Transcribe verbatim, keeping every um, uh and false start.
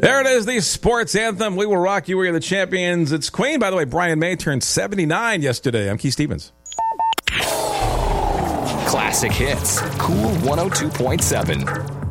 There it is, the sports anthem. We will rock you. We are the champions. It's Queen. By the way, Brian May turned seventy-nine yesterday. I'm Keith Stevens. Classic hits. Cool one oh two point seven.